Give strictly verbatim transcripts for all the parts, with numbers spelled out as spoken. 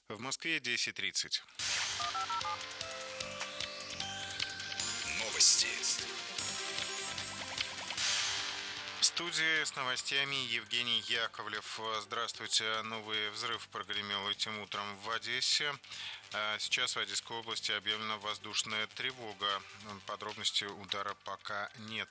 В Москве десять тридцать. Новости. В студии с новостями Евгений Яковлев. Здравствуйте. Новый взрыв прогремел этим утром в Одессе. Сейчас в Одесской области объявлена воздушная тревога. Подробностей удара пока нет.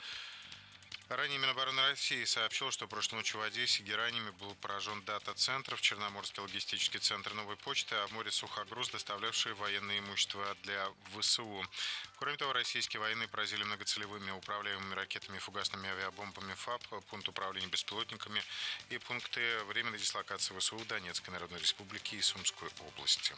Ранее Минобороны России сообщил, что прошлой ночью в Одессе гераниями был поражен дата-центр, в Черноморский логистический центр Новой почты, а в море сухогруз, доставлявший военное имущество для ВСУ. Кроме того, российские военные поразили многоцелевыми управляемыми ракетами и фугасными авиабомбами ФАП, пункт управления беспилотниками и пункты временной дислокации ВСУ в Донецкой Народной Республике и Сумской области.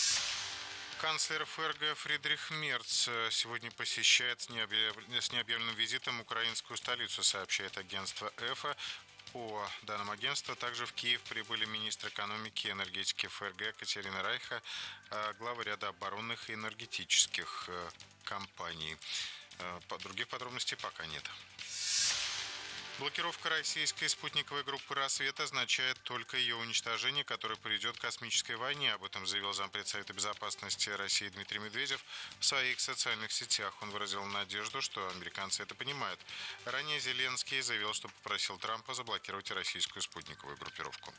Канцлер ФРГ Фридрих Мерц сегодня посещает с необъявленным визитом украинскую столицу, сообщает агентство ЭФА. По данным агентства, также в Киев прибыли министр экономики и энергетики ФРГ Катерина Райха, главы ряда оборонных и энергетических компаний. Других подробностей пока нет. Блокировка российской спутниковой группы «Рассвет» означает только ее уничтожение, которое приведет к космической войне. Об этом заявил зампред Совета безопасности России Дмитрий Медведев в своих социальных сетях. Он выразил надежду, что американцы это понимают. Ранее Зеленский заявил, что попросил Трампа заблокировать российскую спутниковую группировку.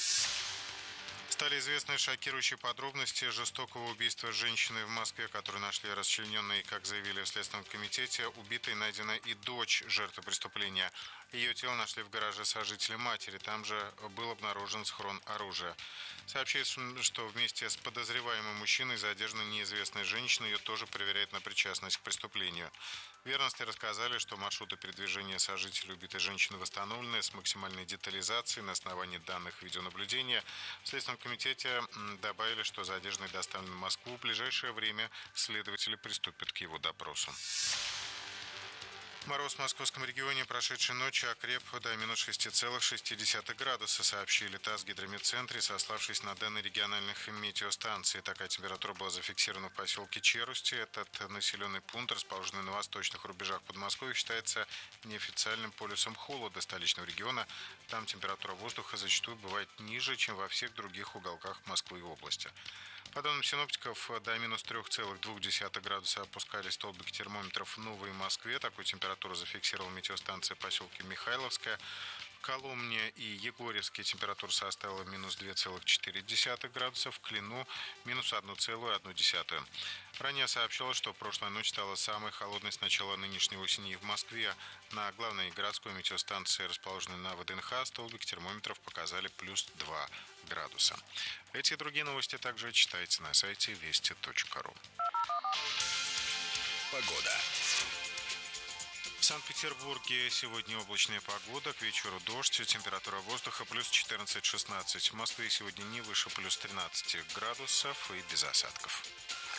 Стали известны шокирующие подробности жестокого убийства женщины в Москве, которую нашли расчлененной, как заявили в Следственном комитете. Убитой найдена и дочь жертвы преступления. Ее тело нашли в гараже сожителя матери. Там же был обнаружен схрон оружия. Сообщается, что вместе с подозреваемым мужчиной задержана неизвестная женщина. Ее тоже проверяют на причастность к преступлению. Верности рассказали, что маршруты передвижения сожителя убитой женщины восстановлены с максимальной детализацией на основании данных видеонаблюдения. В Следственном комитете добавили, что задержанный доставлен в Москву. В ближайшее время следователи приступят к его допросу. Мороз в московском регионе прошедшей ночью окреп до минус шесть целых шесть десятых градуса, сообщили ТАСС в Гидрометцентре, сославшись на данные региональных метеостанций. Такая температура была зафиксирована в поселке Черусти. Этот населенный пункт, расположенный на восточных рубежах Подмосковья, считается неофициальным полюсом холода столичного региона. Там температура воздуха зачастую бывает ниже, чем во всех других уголках Москвы и области. По данным синоптиков, до минус три целых два десятых градуса опускались столбики термометров в Новой Москве. Такую температуру зафиксировала метеостанция поселка Михайловская. В Коломне и Егорьевске температура составила минус два целых четыре десятых градуса, в Клину минус один целых одна десятая. Ранее сообщалось, что прошлая ночь стала самой холодной с начала нынешней осени в Москве. На главной городской метеостанции, расположенной на ВДНХ, столбики термометров показали плюс два градуса. Эти и другие новости также читайте на сайте вести точка ру. Погода. В Санкт-Петербурге сегодня облачная погода, к вечеру дождь, температура воздуха плюс четырнадцать-шестнадцать. В Москве сегодня не выше плюс тринадцать градусов и без осадков.